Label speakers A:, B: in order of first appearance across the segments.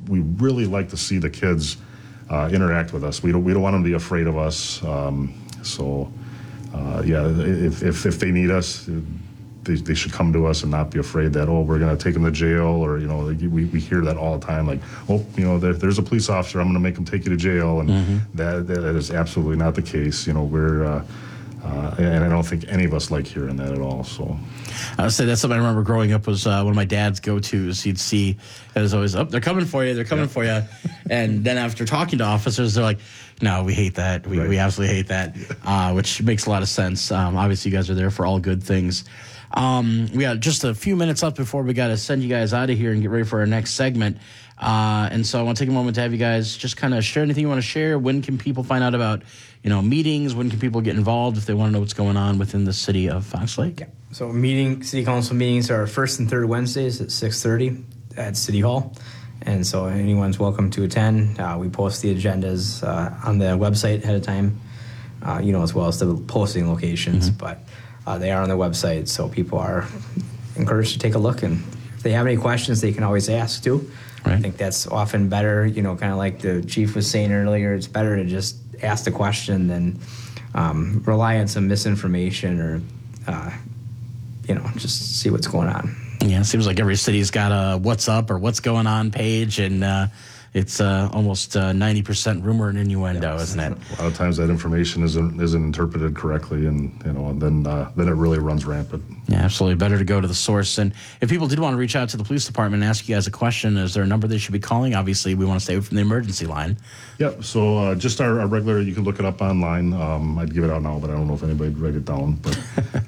A: we really like to see the kids interact with us. We don't want them to be afraid of us. If they need us, they should come to us and not be afraid that, we're going to take them to jail, or, we hear that all the time, like, there's a police officer, I'm going to make them take you to jail, and that is absolutely not the case. We're and I don't think any of us like hearing that at all. So
B: I would say that's something I remember growing up was one of my dad's go-tos. He'd see, it was always, they're coming for you, for you. And then after talking to officers, they're like, no, we hate that. We absolutely hate that, which makes a lot of sense. Obviously, you guys are there for all good things. We got just a few minutes left before we got to send you guys out of here and get ready for our next segment. And so I want to take a moment to have you guys just kind of share anything you want to share. When can people find out about, meetings? When can people get involved if they want to know what's going on within the city of Fox Lake?
C: Yeah. So city council meetings are first and third Wednesdays at 6:30 at City Hall. And so anyone's welcome to attend. We post the agendas on the website ahead of time, as well as the posting locations. But they are on the website, so people are encouraged to take a look. And if they have any questions, they can always ask, too. Right. I think that's often better, kind of like the chief was saying earlier. It's better to just ask the question than rely on some misinformation or, just see what's going on.
B: Yeah, it seems like every city's got a what's up or what's going on page, and it's almost 90% rumor and innuendo, isn't it?
A: A lot of times that information isn't interpreted correctly, and then it really runs rampant.
B: Yeah, absolutely. Better to go to the source. And if people did want to reach out to the police department and ask you guys a question, is there a number they should be calling? Obviously, we want to stay away from the emergency line.
A: Yep. So just our regular, you can look it up online. I'd give it out now, but I don't know if anybody'd write it down. But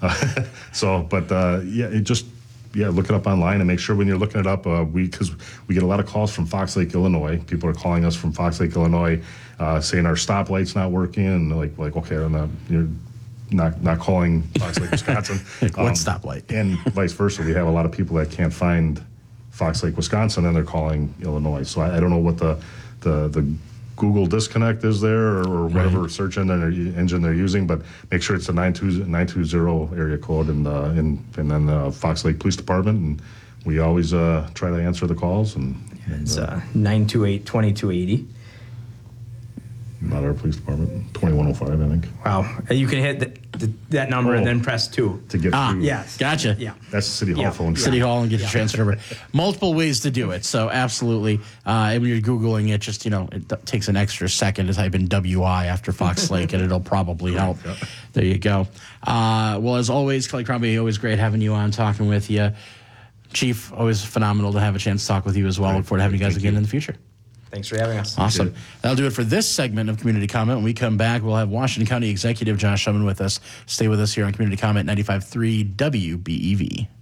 A: look it up online and make sure when you're looking it up, because we get a lot of calls from Fox Lake, Illinois. People are calling us from Fox Lake, Illinois, saying our stoplight's not working, and like okay, you're not calling Fox Lake, Wisconsin.
B: What stoplight?
A: And vice versa. We have a lot of people that can't find Fox Lake, Wisconsin, and they're calling Illinois. So I don't know what the Google disconnect is there, or whatever search engine they're using, but make sure it's the 920 area code and then Fox Lake Police Department, and we always try to answer the calls.
C: It's 928-2280.
A: Not our police department, 2105, I think.
C: Wow, you can hit that number and then press 2
A: to get through.
C: Yes,
B: gotcha.
C: Yeah,
A: that's the City Hall phone.
B: City Hall and get you transferred over. Multiple ways to do it, so absolutely. And when you're Googling it, just it takes an extra second to type in WI after Fox Lake, and it'll probably help. Yeah. There you go. Well, as always, Kelly Crombie, always great having you on, talking with you. Chief, always phenomenal to have a chance to talk with you as well. Look forward to having you guys again in the future.
C: Thanks for having us.
B: Awesome. That'll do it for this segment of Community Comment. When we come back, we'll have Washington County Executive Josh Shuman with us. Stay with us here on Community Comment 95.3 WBEV.